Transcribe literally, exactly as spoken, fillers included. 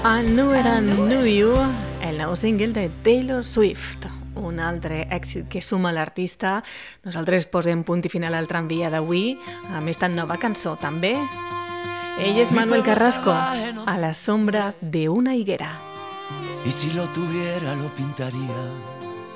I Knew It and Knew You, el nou single de Taylor Swift, un altre èxit que suma l'artista. Nosaltres posem punt i final al tramvia d'avui amb esta nova cançó també. Ell és Manuel Carrasco, a la sombra de una higuera. Y si lo tuviera lo pintaría